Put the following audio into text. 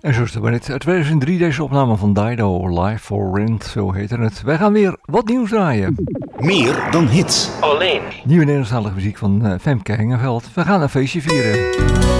En zo is het maar net. Uit 2003 deze opname van Dido, Live for Rent, zo heette het. Wij gaan weer wat nieuws draaien. Meer dan hits. Alleen. Nieuwe Nederlandstalige muziek van Femke Hengeveld. We gaan een feestje vieren.